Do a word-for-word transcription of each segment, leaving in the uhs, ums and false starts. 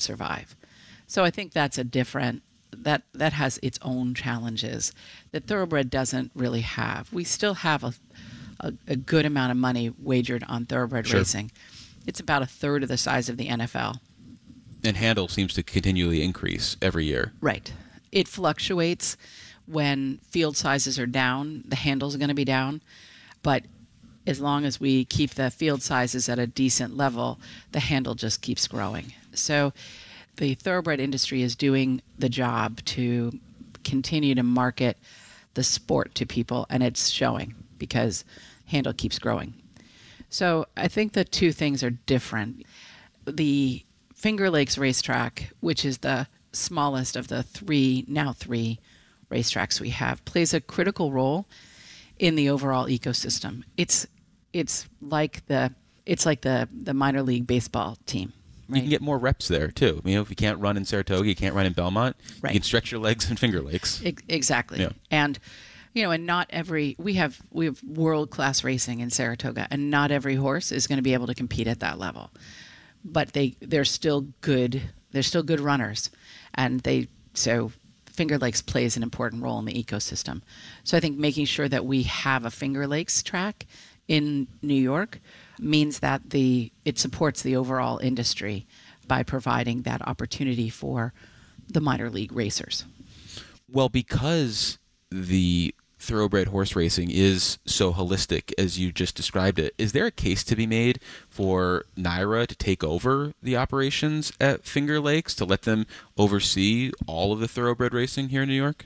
survive. So I think that's a different, that, that has its own challenges that Thoroughbred doesn't really have. We still have a, a, a good amount of money wagered on Thoroughbred Sure. racing. It's about a third of the size of the N F L. And handle seems to continually increase every year. Right. It fluctuates. When field sizes are down, the handle's going to be down. But as long as we keep the field sizes at a decent level, the handle just keeps growing. So the thoroughbred industry is doing the job to continue to market the sport to people, and it's showing because handle keeps growing. So I think the two things are different. The Finger Lakes racetrack, which is the smallest of the three, now three racetracks we have, plays a critical role in the overall ecosystem. It's it's like the it's like the, the minor league baseball team. Right? You can get more reps there, too. You know, if you can't run in Saratoga, you can't run in Belmont, right. You can stretch your legs in Finger Lakes. E- exactly. Yeah. And, you know, and not every, we have, we have world-class racing in Saratoga, and not every horse is going to be able to compete at that level. But they, they're still good, they're still good runners. And they, so Finger Lakes plays an important role in the ecosystem. So I think making sure that we have a Finger Lakes track in New York means that the it supports the overall industry by providing that opportunity for the minor league racers. Well, because the thoroughbred horse racing is so holistic as you just described it, is there a case to be made for NYRA to take over the operations at Finger Lakes, to let them oversee all of the thoroughbred racing here in New York?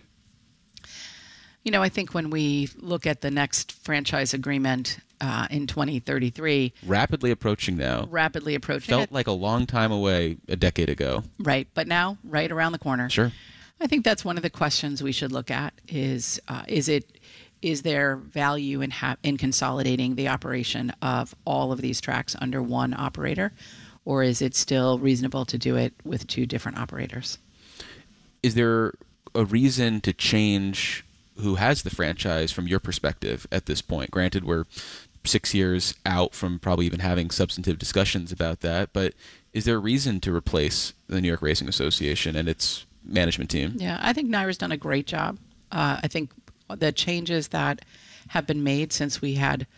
You know, I think when we look at the next franchise agreement uh, in twenty thirty-three... Rapidly approaching now. Rapidly approaching Felt it. like a long time away a decade ago. Right, but now, right around the corner. Sure. I think that's one of the questions we should look at is, uh, is it, is there value in, ha- in consolidating the operation of all of these tracks under one operator, or is it still reasonable to do it with two different operators? Is there a reason to change who has the franchise from your perspective at this point? Granted, we're six years out from probably even having substantive discussions about that, but is there a reason to replace the New York Racing Association and its management team? Yeah, I think NYRA's done a great job. Uh, I think the changes that have been made since we had,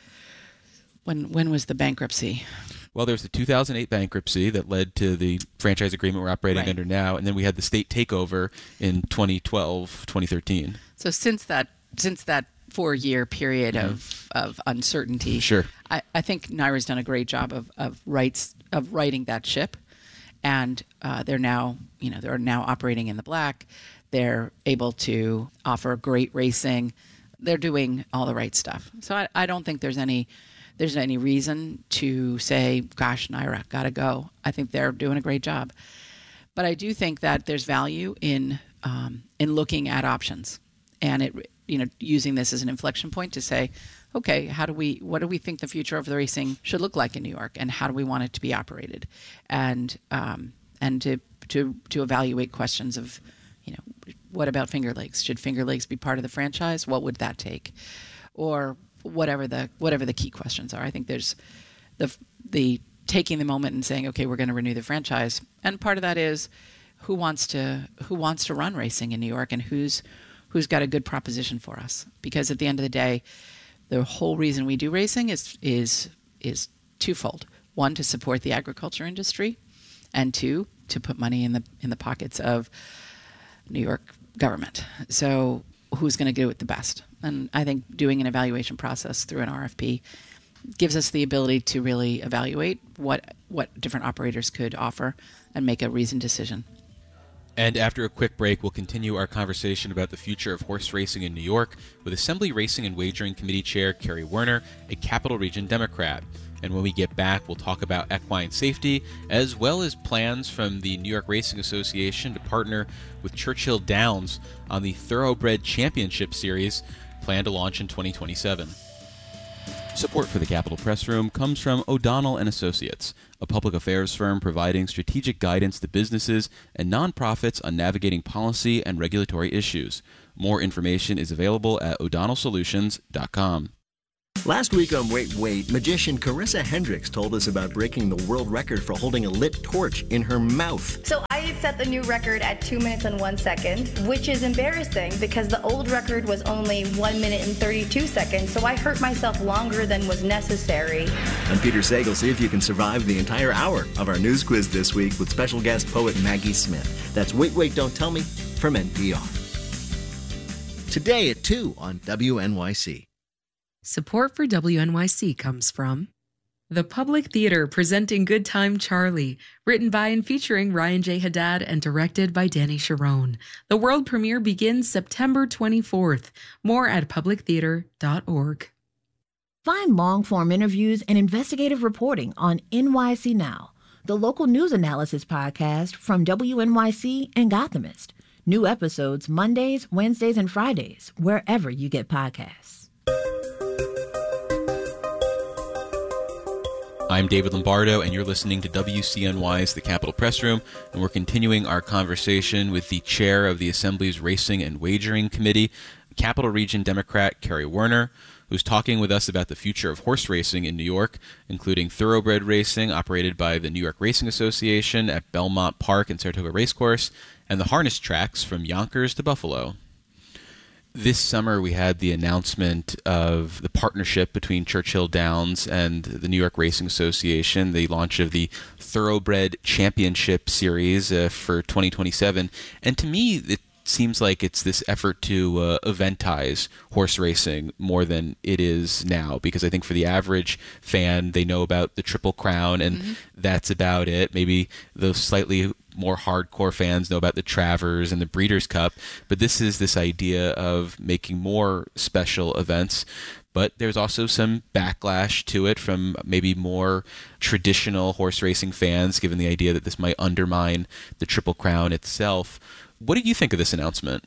when when was the bankruptcy? Well, there's the two thousand eight bankruptcy that led to the franchise agreement we're operating Right. under now, and then we had the state takeover in twenty twelve, twenty thirteen. So since that since that four-year period Mm-hmm. of, of uncertainty, Sure. I, I think NYRA's done a great job of of rights of righting that ship, and uh, they're now you know they're now operating in the black. They're able to offer great racing. They're doing all the right stuff. So I, I don't think there's any there's any reason to say, "Gosh, NYRA, gotta go." I think they're doing a great job, but I do think that there's value in um, in looking at options, and it you know using this as an inflection point to say, okay, how do we what do we think the future of the racing should look like in New York, and how do we want it to be operated, and um, and to to to evaluate questions of, you know, what about Finger Lakes? Should Finger Lakes be part of the franchise? What would that take? Or whatever the whatever the key questions are. I think there's the the taking the moment and saying, okay, we're going to renew the franchise, and part of that is who wants to who wants to run racing in New York, and who's who's got a good proposition for us. Because at the end of the day, the whole reason we do racing is is is twofold: one, to support the agriculture industry, and two, to put money in the in the pockets of New York government. So who's going to do it the best? And I think doing an evaluation process through an R F P gives us the ability to really evaluate what what different operators could offer and make a reasoned decision. And after a quick break, we'll continue our conversation about the future of horse racing in New York with Assembly Racing and Wagering Committee Chair Kerry Werner, a Capital Region Democrat. And when we get back, we'll talk about equine safety, as well as plans from the New York Racing Association to partner with Churchill Downs on the Thoroughbred Championship Series, planned to launch in twenty twenty-seven. Support for the Capitol Press Room comes from O'Donnell and Associates, a public affairs firm providing strategic guidance to businesses and nonprofits on navigating policy and regulatory issues. More information is available at o'donnell solutions dot com. Last week on Wait, Wait, magician Carissa Hendricks told us about breaking the world record for holding a lit torch in her mouth. So I set the new record at two minutes and one second, which is embarrassing because the old record was only one minute and thirty-two seconds, so I hurt myself longer than was necessary. I'm Peter Sagal. See if you can survive the entire hour of our news quiz this week with special guest poet Maggie Smith. That's Wait, Wait, Don't Tell Me from N P R. Today at two on W N Y C. Support for W N Y C comes from the Public Theater presenting Good Time Charlie, written by and featuring Ryan J. Haddad and directed by Danny Sharon. The world premiere begins September twenty-fourth. More at public theater dot org. Find long-form interviews and investigative reporting on N Y C Now, the local news analysis podcast from W N Y C and Gothamist. New episodes Mondays, Wednesdays, and Fridays, wherever you get podcasts. I'm David Lombardo, and you're listening to W C N Y's The Capitol Press Room, and we're continuing our conversation with the chair of the Assembly's Racing and Wagering Committee, Capital Region Democrat Kerry Werner, who's talking with us about the future of horse racing in New York, including thoroughbred racing operated by the New York Racing Association at Belmont Park and Saratoga Racecourse, and the harness tracks from Yonkers to Buffalo. This summer, we had the announcement of the partnership between Churchill Downs and the New York Racing Association, the launch of the Thoroughbred Championship Series uh, for twenty twenty-seven. And to me, it seems like it's this effort to uh, eventize horse racing more than it is now, because I think for the average fan, they know about the Triple Crown, and mm-hmm. that's about it. Maybe those slightly more hardcore fans know about the Travers and the Breeders' Cup, but this is this idea of making more special events. But there's also some backlash to it from maybe more traditional horse racing fans, given the idea that this might undermine the Triple Crown itself. What do you think of this announcement?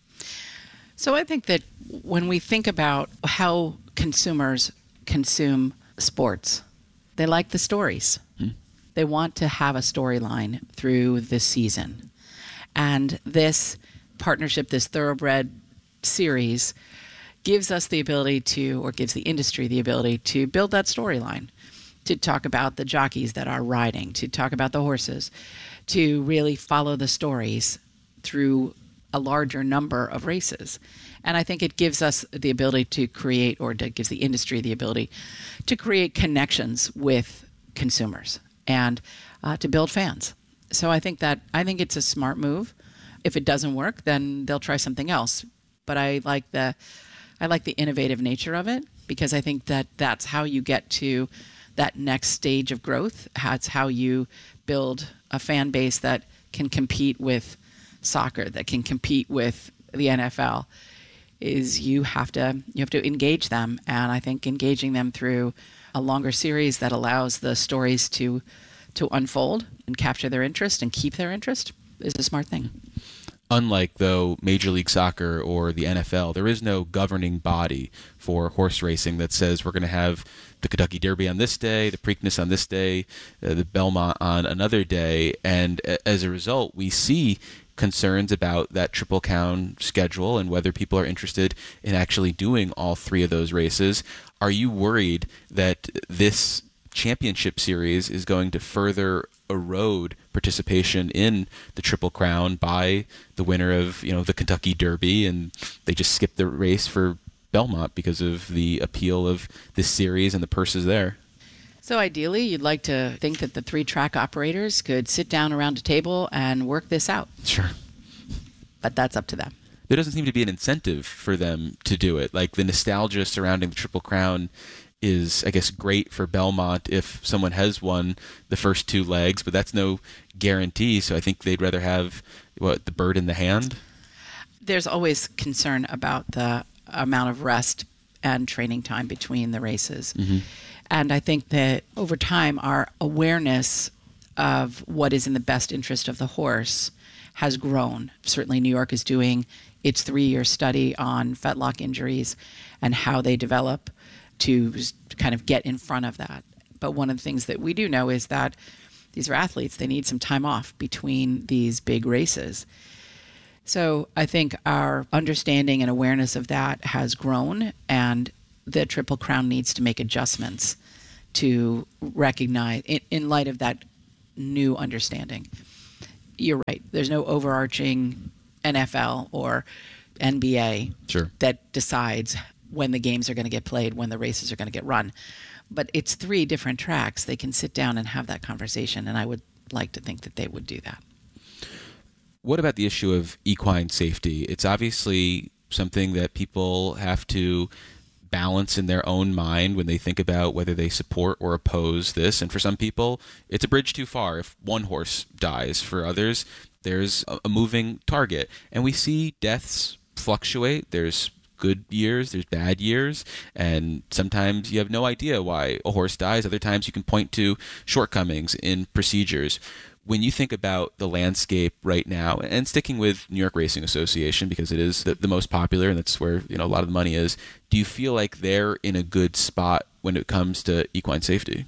So I think that when we think about how consumers consume sports, they like the stories. Hmm. They want to have a storyline through the season. And this partnership, this Thoroughbred series, gives us the ability to, or gives the industry the ability to build that storyline, to talk about the jockeys that are riding, to talk about the horses, to really follow the stories through a larger number of races. And I think it gives us the ability to create, or it gives the industry the ability to create connections with consumers and uh, to build fans. So I think that I think it's a smart move. If it doesn't work, then they'll try something else. But I like the I like the innovative nature of it, because I think that that's how you get to that next stage of growth. That's how you build a fan base that can compete with soccer, that can compete with the N F L. Is you have to you have to engage them, and I think engaging them through a longer series that allows the stories to to unfold and capture their interest and keep their interest is a smart thing. Unlike, though, Major League Soccer or the N F L, there is no governing body for horse racing that says we're going to have the Kentucky Derby on this day, the Preakness on this day, uh, the Belmont on another day. And as a result, we see concerns about that Triple Crown schedule and whether people are interested in actually doing all three of those races. Are you worried that this championship series is going to further erode participation in the Triple Crown by the winner of, you know, the Kentucky Derby, and they just skip the race for Belmont because of the appeal of this series and the purses there? So ideally, you'd like to think that the three track operators could sit down around a table and work this out. Sure. But that's up to them. There doesn't seem to be an incentive for them to do it. Like, the nostalgia surrounding the Triple Crown is, I guess, great for Belmont if someone has won the first two legs, but that's no guarantee. So I think they'd rather have, what, the bird in the hand? There's always concern about the amount of rest and training time between the races. Mm-hmm. And I think that over time, our awareness of what is in the best interest of the horse has grown. Certainly, New York is doing its three-year study on fetlock injuries and how they develop to kind of get in front of that. But one of the things that we do know is that these are athletes. They need some time off between these big races. So I think our understanding and awareness of that has grown, and the Triple Crown needs to make adjustments to recognize, in, in light of that new understanding. You're right. There's no overarching N F L or N B A sure. that decides when the games are going to get played, when the races are going to get run. But it's three different tracks. They can sit down and have that conversation, and I would like to think that they would do that. What about the issue of equine safety? It's obviously something that people have to balance in their own mind when they think about whether they support or oppose this. And for some people, it's a bridge too far if one horse dies. For others, there's a moving target. And we see deaths fluctuate. There's good years, there's bad years, and sometimes you have no idea why a horse dies. Other times you can point to shortcomings in procedures. When you think about the landscape right now, and sticking with New York Racing Association because it is the, the most popular and that's where, you know, a lot of the money is, do you feel like they're in a good spot when it comes to equine safety?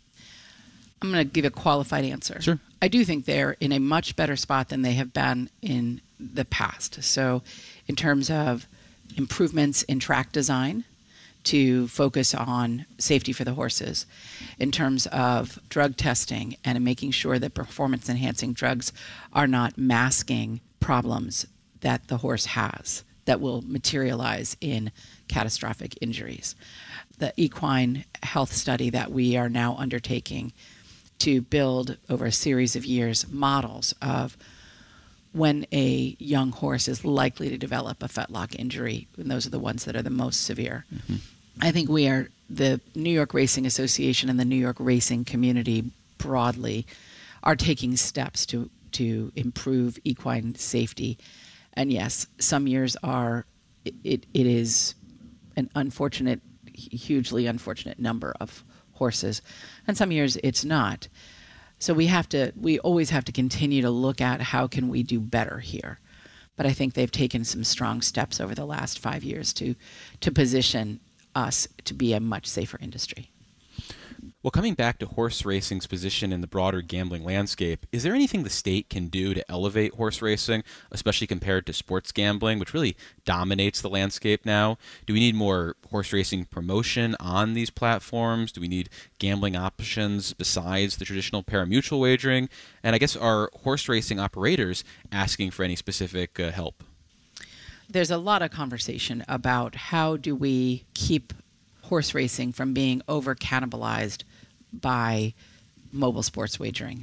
I'm going to give a qualified answer. Sure. I do think they're in a much better spot than they have been in the past. So in terms of improvements in track design to focus on safety for the horses, in terms of drug testing and making sure that performance-enhancing drugs are not masking problems that the horse has that will materialize in catastrophic injuries. The equine health study that we are now undertaking to build over a series of years models of when a young horse is likely to develop a fetlock injury, and those are the ones that are the most severe. Mm-hmm. I think we are, the New York Racing Association and the New York racing community broadly are taking steps to, to improve equine safety. And yes, some years are, it, it, it is an unfortunate, hugely unfortunate number of horses, and some years it's not. So we have to, we always have to continue to look at how can we do better here. But I think they've taken some strong steps over the last five years to, to position us to be a much safer industry. Well, coming back to horse racing's position in the broader gambling landscape, is there anything the state can do to elevate horse racing, especially compared to sports gambling, which really dominates the landscape now? Do we need more horse racing promotion on these platforms? Do we need gambling options besides the traditional pari-mutuel wagering? And I guess, are horse racing operators asking for any specific uh, help? There's a lot of conversation about how do we keep horse racing from being over cannibalized by mobile sports wagering.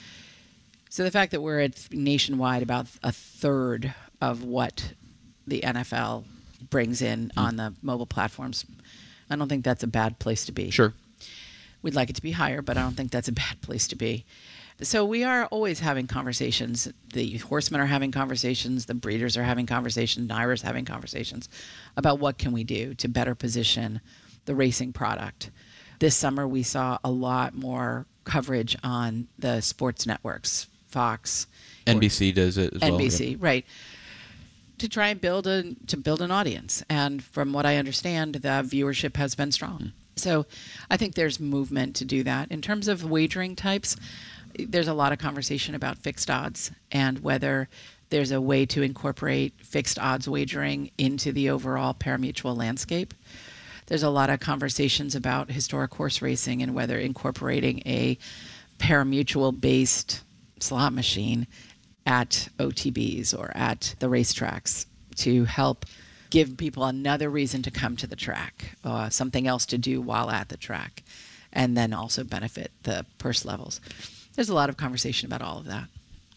So the fact that we're at nationwide about a third of what the N F L brings in mm. on the mobile platforms, I don't think that's a bad place to be. Sure. We'd like it to be higher, but I don't think that's a bad place to be. So we are always having conversations. The horsemen are having conversations. The breeders are having conversations. NYRA's having conversations about what can we do to better position the racing product. This summer, we saw a lot more coverage on the sports networks, Fox. N B C does it as well. N B C, right. To try and build a to build an audience. And from what I understand, the viewership has been strong. Mm. So I think there's movement to do that. In terms of wagering types, there's a lot of conversation about fixed odds and whether there's a way to incorporate fixed odds wagering into the overall pari-mutuel landscape. There's a lot of conversations about historic horse racing and whether incorporating a pari-mutuel based slot machine at O T Bs or at the racetracks to help give people another reason to come to the track, uh, something else to do while at the track, and then also benefit the purse levels. There's a lot of conversation about all of that.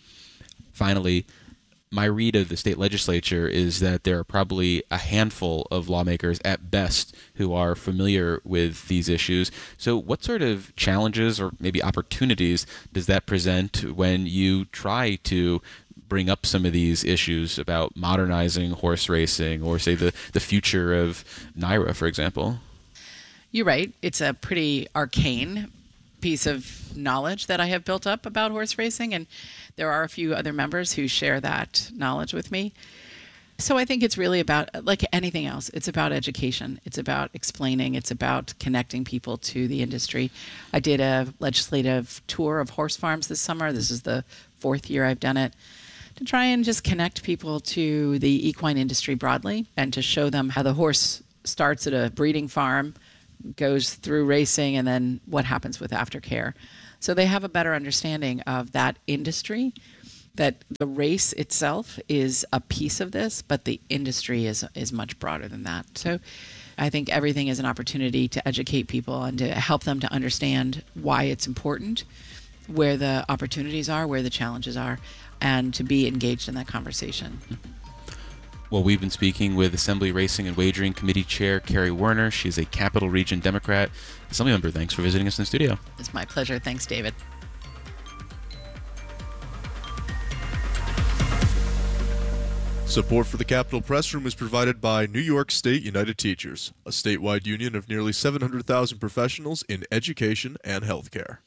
Finally, my read of the state legislature is that there are probably a handful of lawmakers at best who are familiar with these issues. So what sort of challenges or maybe opportunities does that present when you try to bring up some of these issues about modernizing horse racing or, say, the, the future of NYRA, for example? You're right. It's a pretty arcane piece of knowledge that I have built up about horse racing, and there are a few other members who share that knowledge with me. So I think it's really about, like anything else, it's about education. It's about explaining. It's about connecting people to the industry. I did a legislative tour of horse farms this summer. This is the fourth year I've done it, to try and just connect people to the equine industry broadly and to show them how the horse starts at a breeding farm, goes through racing, and then what happens with aftercare. So they have a better understanding of that industry, that the race itself is a piece of this, but the industry is is much broader than that. So I think everything is an opportunity to educate people and to help them to understand why it's important, where the opportunities are, where the challenges are, and to be engaged in that conversation. Well, we've been speaking with Assembly Racing and Wagering Committee Chair Carrie Werner. She's a Capital Region Democrat. Assemblymember, thanks for visiting us in the studio. It's my pleasure. Thanks, David. Support for the Capitol Press Room is provided by New York State United Teachers, a statewide union of nearly seven hundred thousand professionals in education and healthcare.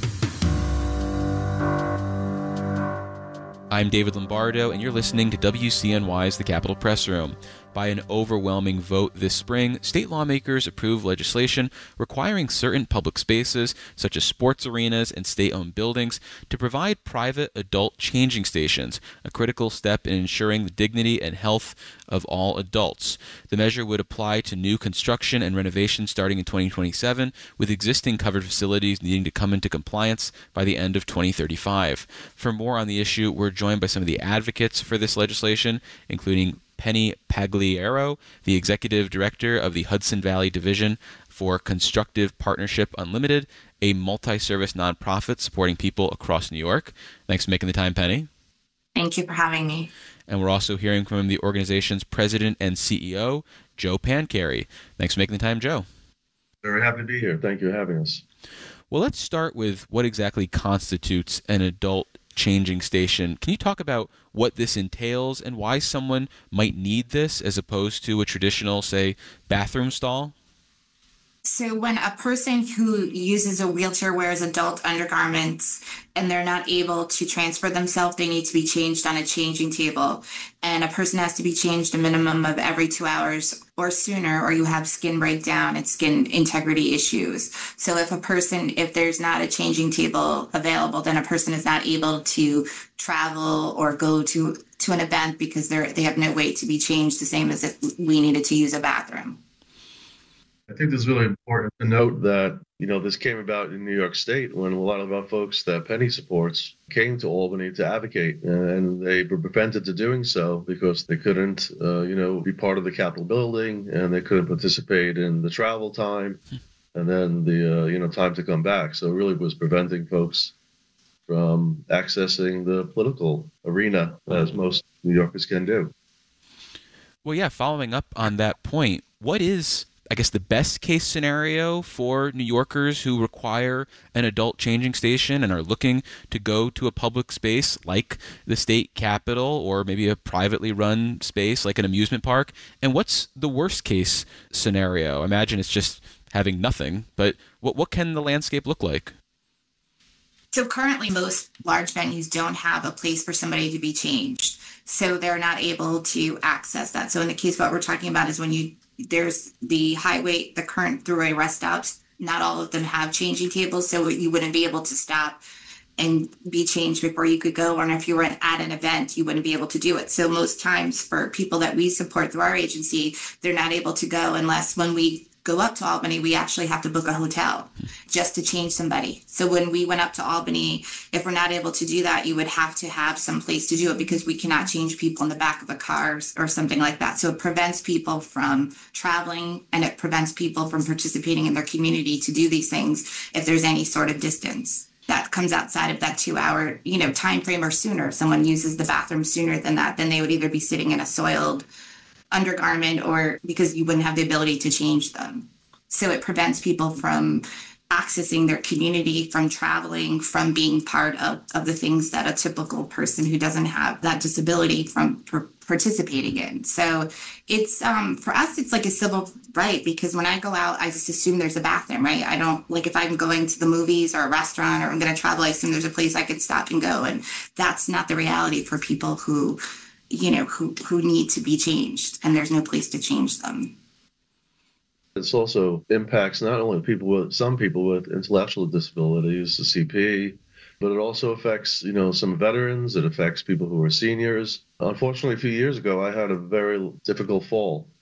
I'm David Lombardo, and you're listening to W C N Y's The Capitol Press Room. By an overwhelming vote this spring, state lawmakers approved legislation requiring certain public spaces, such as sports arenas and state-owned buildings, to provide private adult changing stations, a critical step in ensuring the dignity and health of all adults. The measure would apply to new construction and renovation starting in twenty twenty-seven, with existing covered facilities needing to come into compliance by the end of twenty thirty-five. For more on the issue, we're joined by some of the advocates for this legislation, including Penny Pagliaro, the Executive Director of the Hudson Valley Division for Constructive Partnership Unlimited, a multi-service nonprofit supporting people across New York. Thanks for making the time, Penny. Thank you for having me. And we're also hearing from the organization's president and C E O, Joe Pancari. Thanks for making the time, Joe. Very happy to be here. Thank you for having us. Well, let's start with what exactly constitutes an adult changing station. Can you talk about what this entails and why someone might need this as opposed to a traditional, say, bathroom stall? So when a person who uses a wheelchair wears adult undergarments and they're not able to transfer themselves, they need to be changed on a changing table. And a person has to be changed a minimum of every two hours or sooner, or you have skin breakdown and skin integrity issues. So if a person, if there's not a changing table available, then a person is not able to travel or go to, to an event because they're, they have no way to be changed, the same as if we needed to use a bathroom. I think it's really important to note that, you know, this came about in New York State when a lot of our folks that Penny supports came to Albany to advocate, and they were prevented to doing so because they couldn't, uh, you know, be part of the Capitol building, and they couldn't participate in the travel time and then the, uh, you know, time to come back. So it really was preventing folks from accessing the political arena, as most New Yorkers can do. Well, yeah, following up on that point, what is, I guess, the best case scenario for New Yorkers who require an adult changing station and are looking to go to a public space like the state capitol or maybe a privately run space like an amusement park? And what's the worst case scenario? I imagine it's just having nothing, but what what can the landscape look like? So currently most large venues don't have a place for somebody to be changed. So they're not able to access that. So in the case what we're talking about is when you there's the highway, the current thruway rest stops, not all of them have changing tables, so you wouldn't be able to stop and be changed before you could go. Or if you were at an event, you wouldn't be able to do it. So most times for people that we support through our agency, they're not able to go unless when we go up to Albany, we actually have to book a hotel just to change somebody. So when we went up to Albany, if we're not able to do that, you would have to have some place to do it because we cannot change people in the back of a car or something like that. So it prevents people from traveling, and it prevents people from participating in their community to do these things if there's any sort of distance that comes outside of that two hour, you know, time frame or sooner. If someone uses the bathroom sooner than that, then they would either be sitting in a soiled undergarment or because you wouldn't have the ability to change them. So it prevents people from accessing their community, from traveling, from being part of, of the things that a typical person who doesn't have that disability from per- participating in. So it's, um, for us, it's like a civil right, because when I go out, I just assume there's a bathroom, right? I don't, like if I'm going to the movies or a restaurant or I'm going to travel, I assume there's a place I could stop and go. And that's not the reality for people who you know, who, who need to be changed, and there's no place to change them. This also impacts not only people with, some people with intellectual disabilities, the C P, but it also affects, you know, some veterans. It affects people who are seniors. Unfortunately, a few years ago, I had a very difficult fall,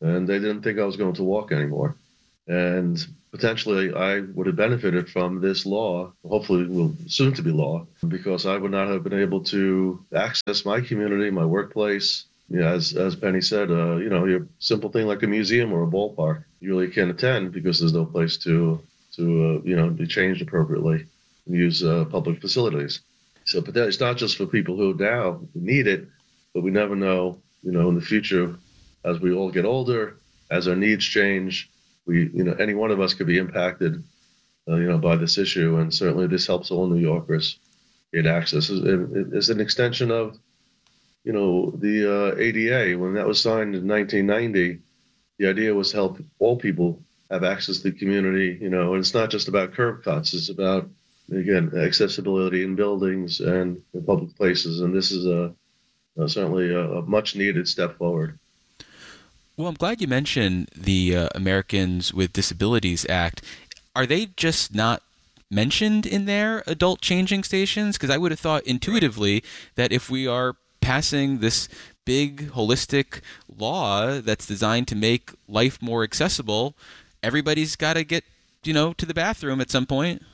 and they didn't think I was going to walk anymore. And potentially I would have benefited from this law, hopefully will soon to be law, because I would not have been able to access my community, my workplace. You know, as as Penny said, uh, you know, your simple thing like a museum or a ballpark, you really can't attend because there's no place to to uh, you know, be changed appropriately and use uh, public facilities. So, but that, it's not just for people who now need it, but we never know, you know, in the future, as we all get older, as our needs change, we, you know, any one of us could be impacted, uh, you know, by this issue. And certainly this helps all New Yorkers get access. It's an extension of, you know, the uh, A D A. When that was signed in nineteen ninety, the idea was to help all people have access to the community, you know, and it's not just about curb cuts. It's about, again, accessibility in buildings and in public places. And this is a, a certainly a, a much needed step forward. Well, I'm glad you mentioned the uh, Americans with Disabilities Act. Are they just not mentioned in their adult changing stations? Because I would have thought intuitively that if we are passing this big holistic law that's designed to make life more accessible, everybody's got to get, you know, to the bathroom at some point.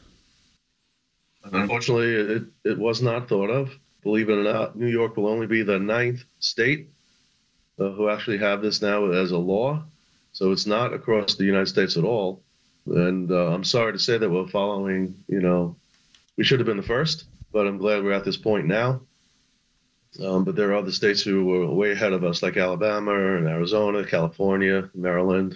Unfortunately, it, it was not thought of. Believe it or not, New York will only be the ninth state Uh, who actually have this now as a law. So it's not across the United States at all. And uh, I'm sorry to say that we're following, you know, we should have been the first, but I'm glad we're at this point now. Um, but there are other states who were way ahead of us, like Alabama and Arizona, California, Maryland,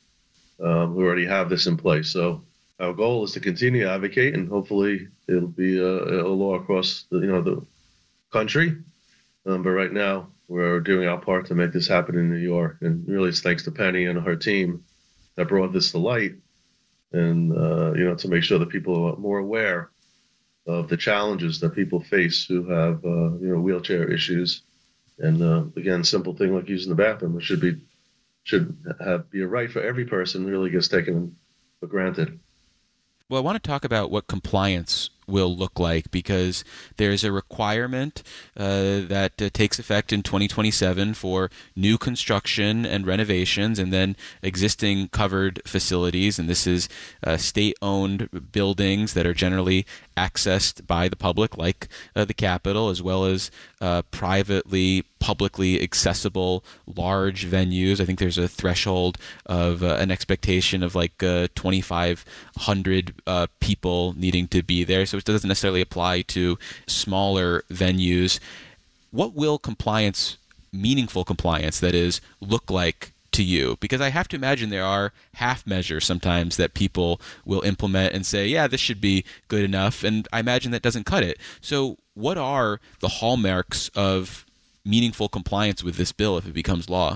um, who already have this in place. So our goal is to continue to advocate, and hopefully it'll be a, a law across the, you know, the country. Um, but right now, we're doing our part to make this happen in New York. And really, it's thanks to Penny and her team that brought this to light, and, uh, you know, to make sure that people are more aware of the challenges that people face who have, uh, you know, wheelchair issues. And, uh, again, simple thing like using the bathroom, it should be, should have be a right for every person, really gets taken for granted. Well, I want to talk about what compliance will look like, because there's a requirement uh, that uh, takes effect in twenty twenty-seven for new construction and renovations, and then existing covered facilities. And this is uh, state-owned buildings that are generally accessed by the public, like uh, the Capitol, as well as uh, privately, publicly accessible large venues. I think there's a threshold of uh, an expectation of like uh, twenty-five hundred uh, people needing to be there. So it doesn't necessarily apply to smaller venues. What will compliance, meaningful compliance, that is, look like to you? Because I have to imagine there are half measures sometimes that people will implement and say, yeah, this should be good enough. And I imagine that doesn't cut it. So what are the hallmarks of meaningful compliance with this bill if it becomes law?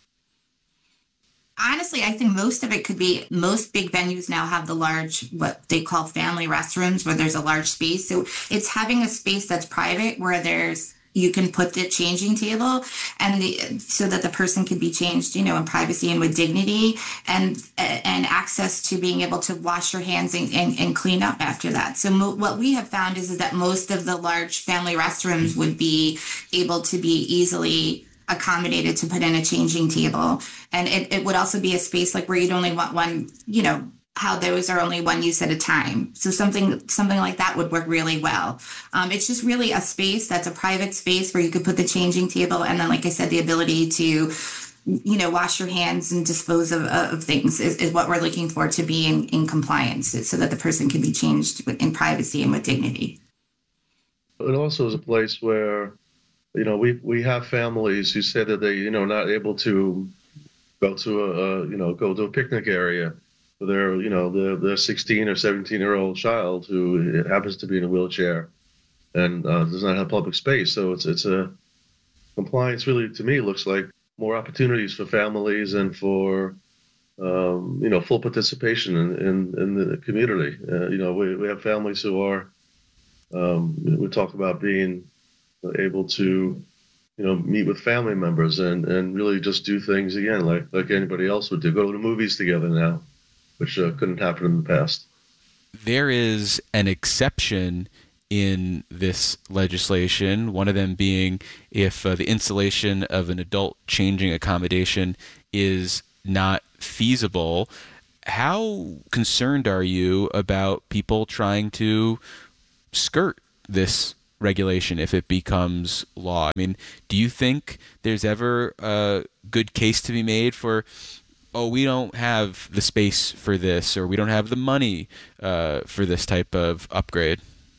Honestly, I think most of it could be, most big venues now have the large, what they call family restrooms, where there's a large space. So it's having a space that's private where there's, you can put the changing table, and the, so that the person can be changed, you know, in privacy and with dignity, and and access to being able to wash your hands and, and, and clean up after that. So mo- what we have found is, is that most of the large family restrooms would be able to be easily accommodated to put in a changing table. And it, it would also be a space like where you'd only want one, you know, how those are only one use at a time. So something something like that would work really well. Um, it's just really a space that's a private space where you could put the changing table, and then, like I said, the ability to, you know, wash your hands and dispose of, of things is, is what we're looking for to be in, in compliance, so that the person can be changed in privacy and with dignity. It also is a place where, you know, we we have families who say that they, you know, not able to go to a, a you know, go to a picnic area for their, you know, their, their sixteen or seventeen year old child who happens to be in a wheelchair and uh, does not have public space. So it's it's a compliance really, to me, looks like more opportunities for families and for, um, you know, full participation in, in, in the community. Uh, you know, we, we have families who are, um, we talk about being able to, you know, meet with family members and, and really just do things again like like anybody else would do. Go to the movies together now, which uh, couldn't happen in the past. There is an exception in this legislation, one of them being if uh, the installation of an adult changing accommodation is not feasible. How concerned are you about people trying to skirt this regulation if it becomes law? I mean, do you think there's ever a good case to be made for, oh, we don't have the space for this, or we don't have the money uh, for this type of upgrade?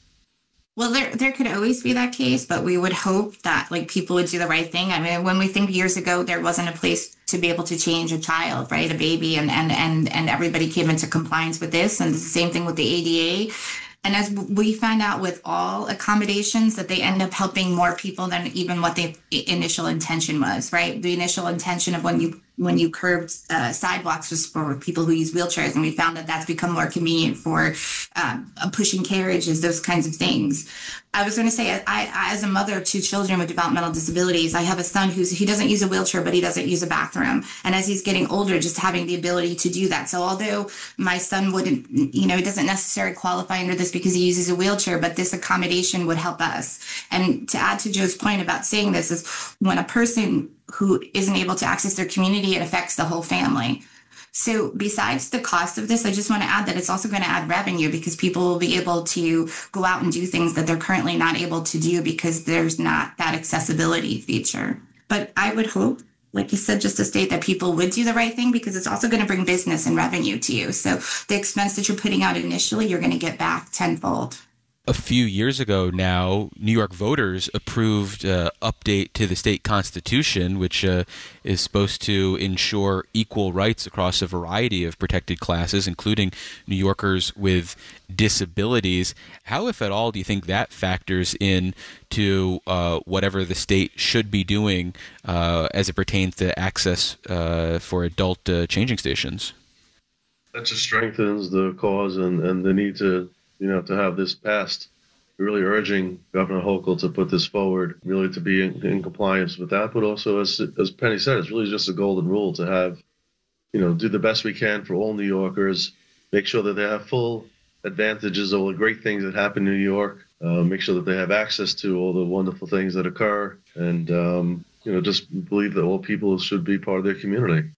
Well, there there could always be that case, but we would hope that like people would do the right thing. I mean, when we think years ago, there wasn't a place to be able to change a child, right, a baby, and and and and everybody came into compliance with this, and it's the same thing with the A D A. And as we find out with all accommodations, that they end up helping more people than even what the initial intention was, right? The initial intention of when you when you curbed uh, sidewalks was for people who use wheelchairs, and we found that that's become more convenient for um, pushing carriages, those kinds of things. I was going to say, I, I, as a mother of two children with developmental disabilities, I have a son who's he doesn't use a wheelchair, but he doesn't use a bathroom. And as he's getting older, just having the ability to do that. So although my son wouldn't, you know, he doesn't necessarily qualify under this because he uses a wheelchair, but this accommodation would help us. And to add to Joe's point about saying this is when a person who isn't able to access their community, it affects the whole family. So besides the cost of this, I just want to add that it's also going to add revenue because people will be able to go out and do things that they're currently not able to do because there's not that accessibility feature. But I would hope, like you said, just to state that people would do the right thing because it's also going to bring business and revenue to you. So the expense that you're putting out initially, you're going to get back tenfold. A few years ago now, New York voters approved an uh, update to the state constitution, which uh, is supposed to ensure equal rights across a variety of protected classes, including New Yorkers with disabilities. How, if at all, do you think that factors in to uh, whatever the state should be doing uh, as it pertains to access uh, for adult uh, changing stations? That just strengthens the cause and, and the need to you know, to have this passed. Really urging Governor Hochul to put this forward, really to be in, in compliance with that. But also, as as Penny said, it's really just a golden rule to have, you know, do the best we can for all New Yorkers, make sure that they have full advantages of all the great things that happen in New York, uh, make sure that they have access to all the wonderful things that occur, and, um, you know, just believe that all people should be part of their community.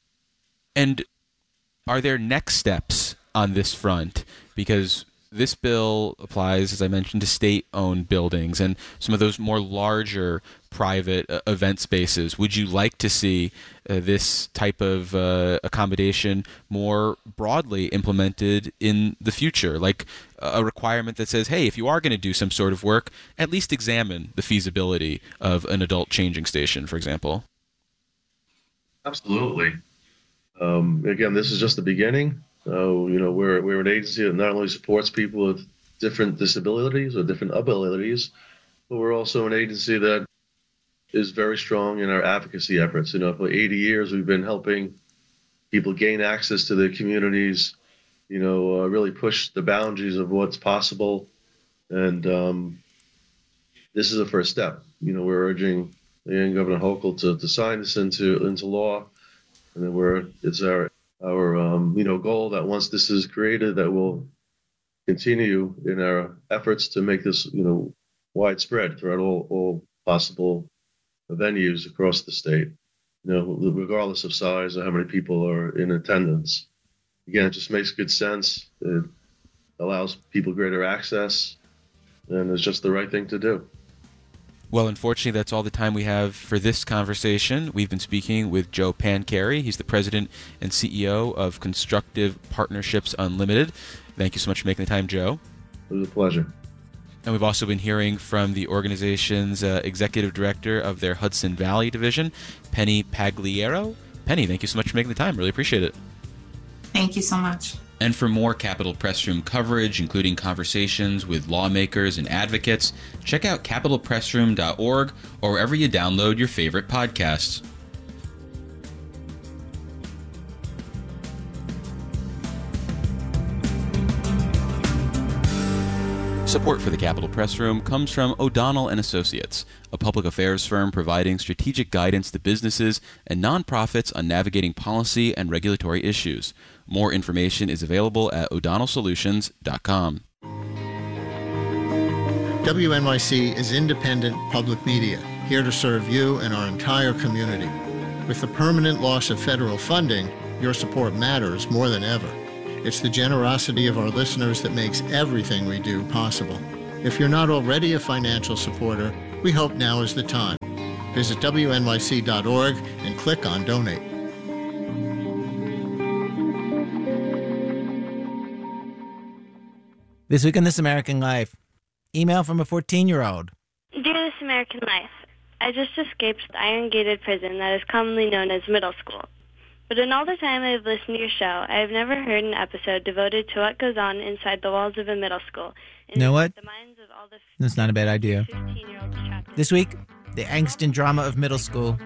And are there next steps on this front? Because this bill applies, as I mentioned, to state-owned buildings and some of those more larger private uh, event spaces. Would you like to see uh, this type of uh, accommodation more broadly implemented in the future? Like a requirement that says, hey, if you are going to do some sort of work, at least examine the feasibility of an adult changing station, for example. Absolutely. Um, again, this is just the beginning. Uh, you know, we're we're an agency that not only supports people with different disabilities or different abilities, but we're also an agency that is very strong in our advocacy efforts. You know, for eighty years, we've been helping people gain access to their communities, you know, uh, really push the boundaries of what's possible. And um, this is the first step. You know, we're urging again, Governor Hochul to, to sign this into into law. And then we're, it's our Our um, you know goal that once this is created, that we'll continue in our efforts to make this you know widespread throughout all, all possible venues across the state. You know, regardless of size or how many people are in attendance. Again, it just makes good sense. It allows people greater access, and it's just the right thing to do. Well, unfortunately, that's all the time we have for this conversation. We've been speaking with Joe Pancari. He's the president and C E O of Constructive Partnerships Unlimited. Thank you so much for making the time, Joe. It was a pleasure. And we've also been hearing from the organization's uh, executive director of their Hudson Valley division, Penny Pagliaro. Penny, thank you so much for making the time. Really appreciate it. Thank you so much. And for more Capitol Press Room coverage, including conversations with lawmakers and advocates, check out capital press room dot org or wherever you download your favorite podcasts. Support for the Capitol Press Room comes from O'Donnell and Associates, a public affairs firm providing strategic guidance to businesses and nonprofits on navigating policy and regulatory issues. More information is available at o'donnell solutions dot com. W N Y C is independent public media, here to serve you and our entire community. With the permanent loss of federal funding, your support matters more than ever. It's the generosity of our listeners that makes everything we do possible. If you're not already a financial supporter, we hope now is the time. Visit W N Y C dot org and click on Donate. This week on This American Life, email from a fourteen-year-old. Dear This American Life, I just escaped the iron-gated prison that is commonly known as middle school. But in all the time I have listened to your show, I have never heard an episode devoted to what goes on inside the walls of a middle school. You know what? That's not a bad idea. This week, the angst and drama of middle school.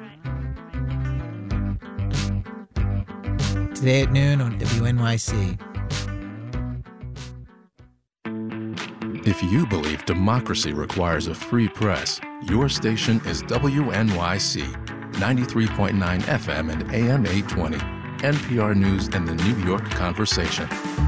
Today at noon on W N Y C. If you believe democracy requires a free press, your station is W N Y C, ninety-three point nine F M and A M eight twenty, N P R News and the New York Conversation.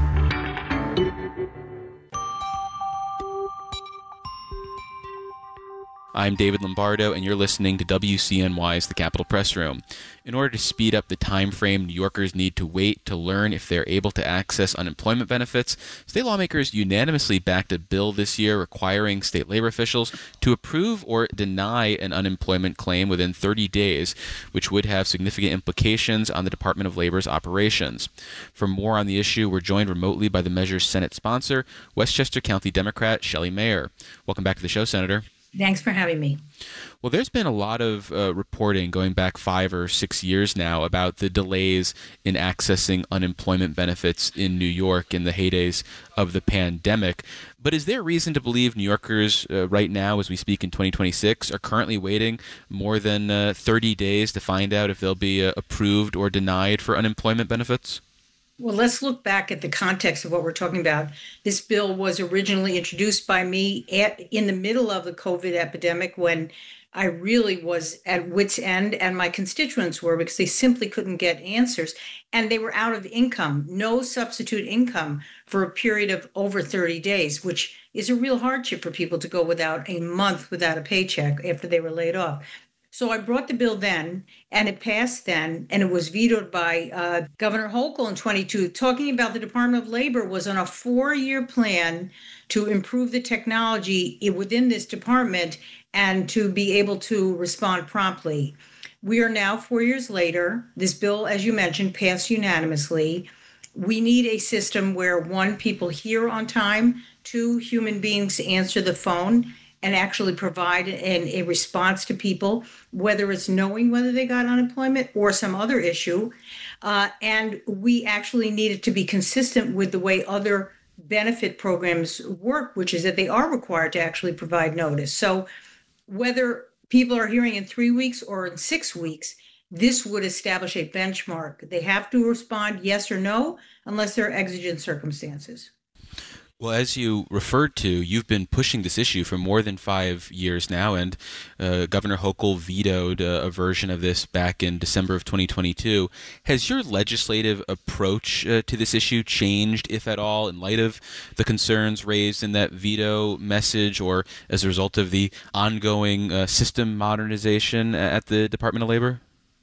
I'm David Lombardo, and you're listening to W C N Y's The Capitol Press Room. In order to speed up the time frame New Yorkers need to wait to learn if they're able to access unemployment benefits, state lawmakers unanimously backed a bill this year requiring state labor officials to approve or deny an unemployment claim within thirty days, which would have significant implications on the Department of Labor's operations. For more on the issue, we're joined remotely by the measure's Senate sponsor, Westchester County Democrat Shelley Mayer. Welcome back to the show, Senator. Thanks for having me. Well, there's been a lot of uh, reporting going back five or six years now about the delays in accessing unemployment benefits in New York in the heydays of the pandemic. But is there reason to believe New Yorkers uh, right now, as we speak in twenty twenty-six, are currently waiting more than uh, thirty days to find out if they'll be uh, approved or denied for unemployment benefits? Well, let's look back at the context of what we're talking about. This bill was originally introduced by me at, in the middle of the COVID epidemic when I really was at wit's end, and my constituents were, because they simply couldn't get answers. And they were out of income, no substitute income for a period of over thirty days, which is a real hardship for people to go without a month without a paycheck after they were laid off. So I brought the bill then, and it passed then, and it was vetoed by uh, Governor Hochul in twenty-two. Talking about the Department of Labor was on a four-year plan to improve the technology within this department and to be able to respond promptly. We are now four years later. This bill, as you mentioned, passed unanimously. We need a system where, one, people hear on time, two, human beings answer the phone and actually provide an, a response to people, whether it's knowing whether they got unemployment or some other issue. Uh, and we actually need it to be consistent with the way other benefit programs work, which is that they are required to actually provide notice. So whether people are hearing in three weeks or in six weeks, this would establish a benchmark. They have to respond yes or no, unless there are exigent circumstances. Well, as you referred to, you've been pushing this issue for more than five years now, and uh, Governor Hochul vetoed uh, a version of this back in December of twenty twenty-two. Has your legislative approach uh, to this issue changed, if at all, in light of the concerns raised in that veto message, or as a result of the ongoing uh, system modernization at the Department of Labor?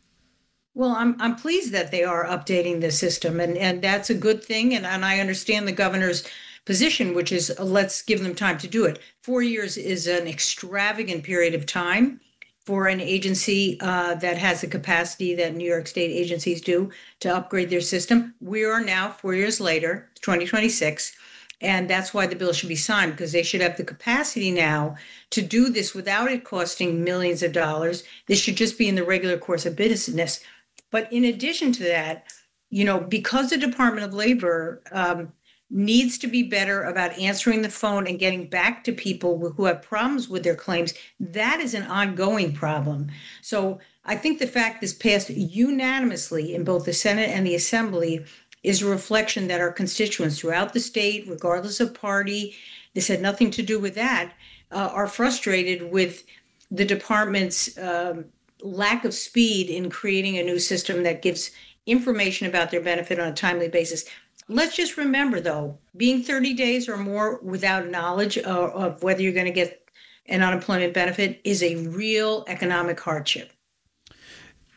Well, I'm I'm pleased that they are updating the system, and, and that's a good thing, and, and I understand the governor's position, which is uh, let's give them time to do it. Four years is an extravagant period of time for an agency uh, that has the capacity that New York State agencies do to upgrade their system. We are now four years later, twenty twenty-six, and that's why the bill should be signed, because they should have the capacity now to do this without it costing millions of dollars. This should just be in the regular course of business. But in addition to that, you know, because the Department of Labor um, needs to be better about answering the phone and getting back to people who have problems with their claims, that is an ongoing problem. So I think the fact this passed unanimously in both the Senate and the Assembly is a reflection that our constituents throughout the state, regardless of party, this had nothing to do with that, uh, are frustrated with the department's um, lack of speed in creating a new system that gives information about their benefit on a timely basis. Let's just remember, though, being thirty days or more without knowledge of, of whether you're going to get an unemployment benefit is a real economic hardship.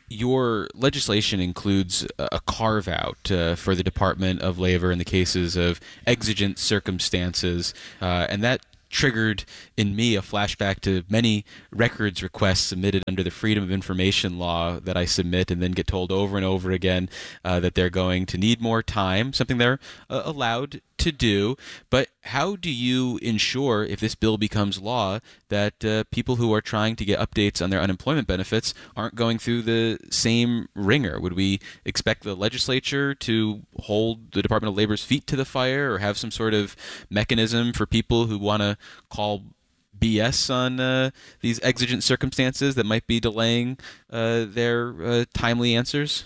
Your legislation includes a carve-out uh, for the Department of Labor in the cases of exigent circumstances, uh, and that triggered in me a flashback to many records requests submitted under the Freedom of Information law that I submit and then get told over and over again uh, that they're going to need more time, something they're uh, allowed to do. But how do you ensure, if this bill becomes law, that uh, people who are trying to get updates on their unemployment benefits aren't going through the same ringer? Would we expect the legislature to hold the Department of Labor's feet to the fire, or have some sort of mechanism for people who want to call B S on uh, these exigent circumstances that might be delaying uh, their uh, timely answers?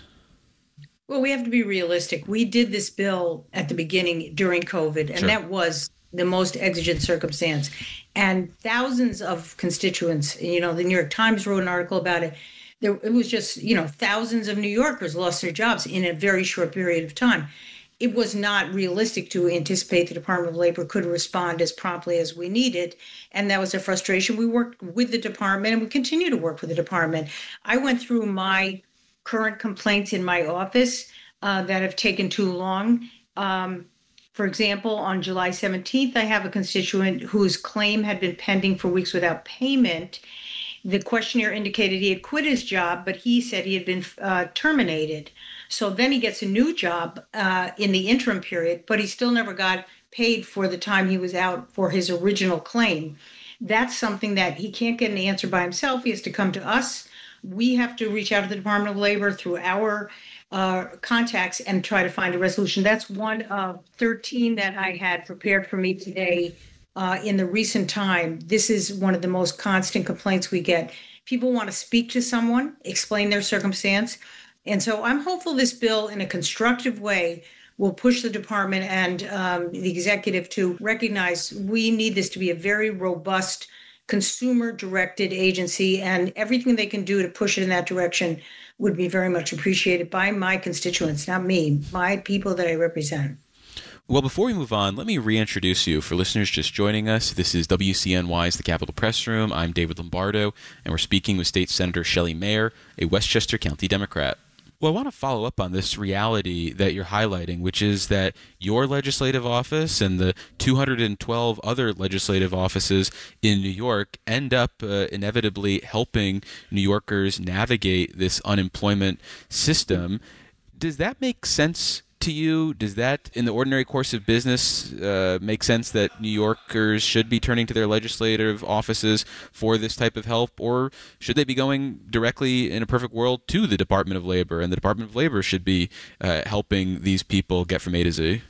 Well, we have to be realistic. We did this bill at the beginning during COVID, and Sure. that was the most exigent circumstance. And thousands of constituents, you know, the New York Times wrote an article about it. There, it was just, you know, thousands of New Yorkers lost their jobs in a very short period of time. It was not realistic to anticipate the Department of Labor could respond as promptly as we needed. And that was a frustration. We worked with the department, and we continue to work with the department. I went through my current complaints in my office uh, that have taken too long. Um, for example, on July seventeenth, I have a constituent whose claim had been pending for weeks without payment. The questionnaire indicated he had quit his job, but he said he had been uh, terminated. So then he gets a new job uh, in the interim period, but he still never got paid for the time he was out for his original claim. That's something that he can't get an answer by himself. He has to come to us. We have to reach out to the Department of Labor through our uh, contacts and try to find a resolution. That's one of thirteen that I had prepared for me today uh, in the recent time. This is one of the most constant complaints we get. People want to speak to someone, explain their circumstance. And so I'm hopeful this bill, in a constructive way, will push the department and um, the executive to recognize we need this to be a very robust, consumer-directed agency, and everything they can do to push it in that direction would be very much appreciated by my constituents, not me, my people that I represent. Well, before we move on, let me reintroduce you. For listeners just joining us, this is W C N Y's The Capitol Press Room. I'm David Lombardo, and we're speaking with State Senator Shelley Mayer, a Westchester County Democrat. Well, I want to follow up on this reality that you're highlighting, which is that your legislative office and the two hundred twelve other legislative offices in New York end up uh, inevitably helping New Yorkers navigate this unemployment system. Does that make sense to you? Does that, in the ordinary course of business, uh, make sense that New Yorkers should be turning to their legislative offices for this type of help? Or should they be going directly, in a perfect world, to the Department of Labor, and the Department of Labor should be uh, helping these people get from A to Z?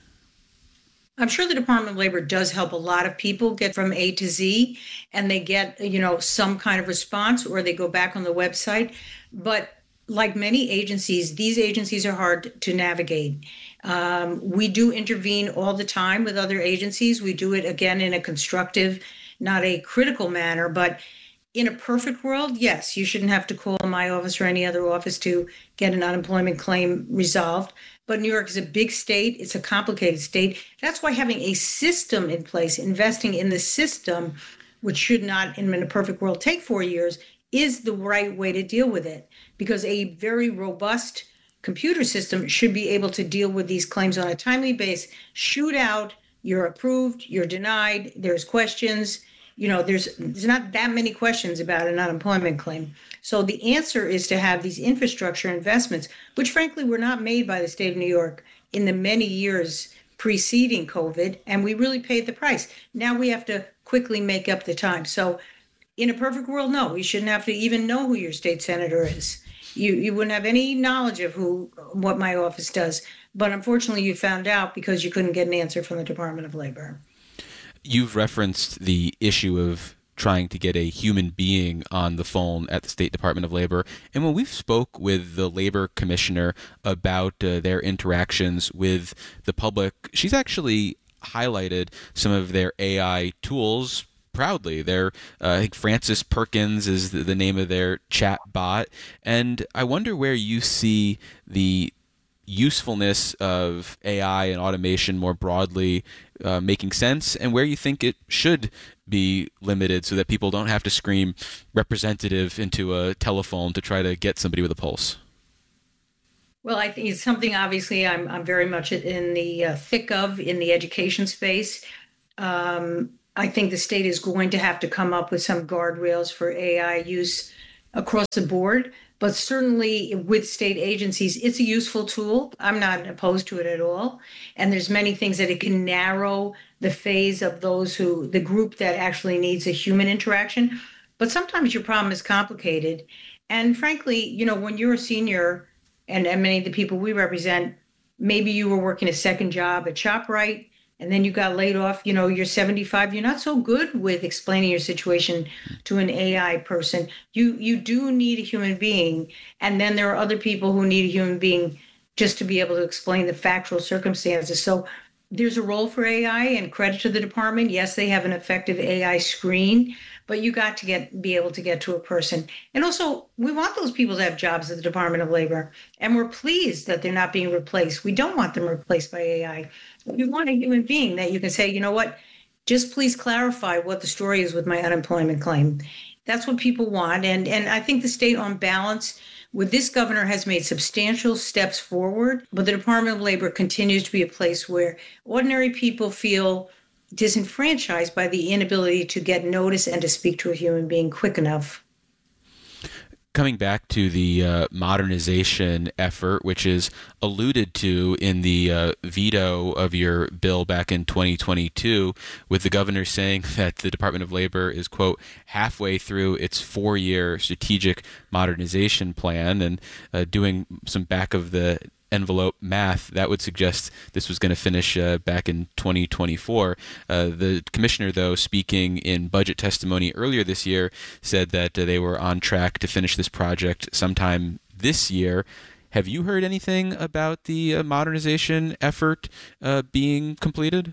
I'm sure the Department of Labor does help a lot of people get from A to Z, and they get, you know, some kind of response, or they go back on the website. But like many agencies, these agencies are hard to navigate. Um, we do intervene all the time with other agencies. We do it, again, in a constructive, not a critical manner. But in a perfect world, yes, you shouldn't have to call my office or any other office to get an unemployment claim resolved. But New York is a big state. It's a complicated state. That's why having a system in place, investing in the system, which should not, in a perfect world, take four years, is the right way to deal with it. Because a very robust computer system should be able to deal with these claims on a timely basis. Shoot out, you're approved, you're denied, there's questions. You know, there's there's not that many questions about an unemployment claim. So the answer is to have these infrastructure investments, which frankly were not made by the state of New York in the many years preceding COVID, and we really paid the price. Now we have to quickly make up the time. So in a perfect world, no, we shouldn't have to even know who your state senator is. You you wouldn't have any knowledge of who what my office does. But unfortunately, you found out because you couldn't get an answer from the Department of Labor. You've referenced the issue of trying to get a human being on the phone at the State Department of Labor. And when we've spoke with the Labor Commissioner about uh, their interactions with the public, she's actually highlighted some of their A I tools proudly. Their, uh, I think Francis Perkins is the, the name of their chat bot. And I wonder where you see the usefulness of A I and automation more broadly uh, making sense, and where you think it should be limited so that people don't have to scream representative into a telephone to try to get somebody with a pulse. Well, I think it's something, obviously, I'm, I'm very much in the uh, thick of in the education space. Um, I think the state is going to have to come up with some guardrails for A I use across the board, but certainly with state agencies, it's a useful tool. I'm not opposed to it at all. And there's many things that it can narrow the phase of those who, the group that actually needs a human interaction. But sometimes your problem is complicated. And frankly, you know, when you're a senior, and, and many of the people we represent, maybe you were working a second job at ShopRite, and then you got laid off, you know, you're seventy-five, you're not so good with explaining your situation to an A I person. You you do need a human being. And then there are other people who need a human being just to be able to explain the factual circumstances. So there's a role for A I, and credit to the department. Yes, they have an effective A I screen, but you got to get be able to get to a person. And also, we want those people to have jobs at the Department of Labor, and we're pleased that they're not being replaced. We don't want them replaced by A I. We want a human being that you can say, you know what, just please clarify what the story is with my unemployment claim. That's what people want. And, and I think the state, on balance, with this governor, has made substantial steps forward, but the Department of Labor continues to be a place where ordinary people feel disenfranchised by the inability to get notice and to speak to a human being quick enough. Coming back to the uh, modernization effort, which is alluded to in the uh, veto of your bill back in twenty twenty-two, with the governor saying that the Department of Labor is, quote, halfway through its four-year strategic modernization plan, and uh, doing some back of the envelope math, that would suggest this was going to finish uh, back in twenty twenty-four. Uh, the commissioner, though, speaking in budget testimony earlier this year, said that uh, they were on track to finish this project sometime this year. Have you heard anything about the uh, modernization effort uh, being completed?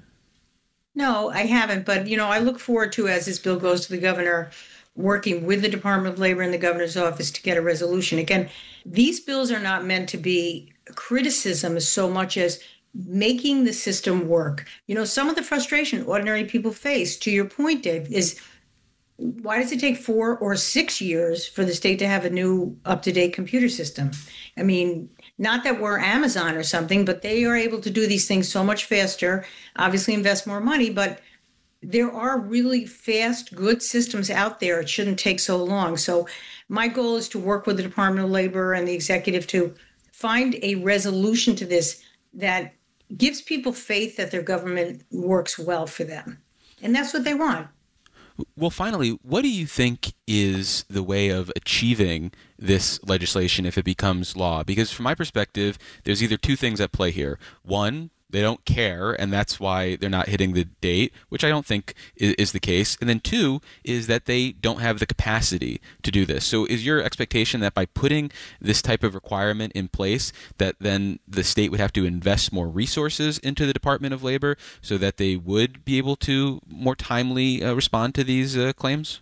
No, I haven't. But, you know, I look forward to, as this bill goes to the governor, working with the Department of Labor and the governor's office to get a resolution. Again, these bills are not meant to be criticism so much as making the system work. You know, some of the frustration ordinary people face, to your point, Dave, is why does it take four or six years for the state to have a new up-to-date computer system? I mean, not that we're Amazon or something, but they are able to do these things so much faster, obviously invest more money, but there are really fast, good systems out there. It shouldn't take so long. So my goal is to work with the Department of Labor and the executive to find a resolution to this that gives people faith that their government works well for them. And that's what they want. Well, finally, what do you think is the way of achieving this legislation if it becomes law? Because from my perspective, there's either two things at play here. One, they don't care, and that's why they're not hitting the date, which I don't think is, is the case. And then two is that they don't have the capacity to do this. So is your expectation that by putting this type of requirement in place, that then the state would have to invest more resources into the Department of Labor so that they would be able to more timely uh, respond to these uh, claims?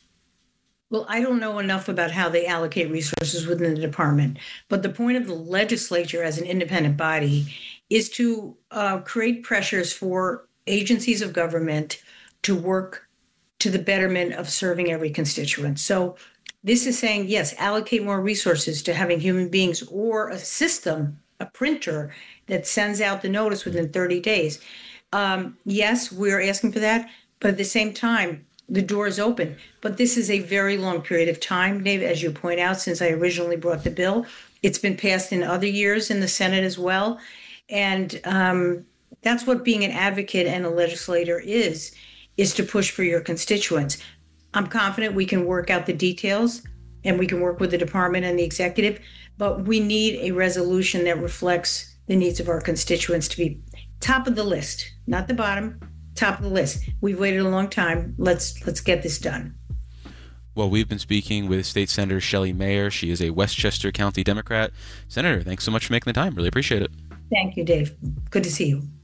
Well, I don't know enough about how they allocate resources within the department, but the point of the legislature as an independent body is to uh, create pressures for agencies of government to work to the betterment of serving every constituent. So this is saying, yes, allocate more resources to having human beings or a system, a printer that sends out the notice within thirty days. Um, yes, we're asking for that, but at the same time, the door is open. But this is a very long period of time, Dave, as you point out, since I originally brought the bill. It's been passed in other years in the Senate as well. And um, that's what being an advocate and a legislator is, is to push for your constituents. I'm confident we can work out the details and we can work with the department and the executive, but we need a resolution that reflects the needs of our constituents to be top of the list, not the bottom, top of the list. We've waited a long time. Let's let's get this done. Well, we've been speaking with State Senator Shelley Mayer. She is a Westchester County Democrat. Senator, thanks so much for making the time. Really appreciate it. Thank you, Dave. Good to see you.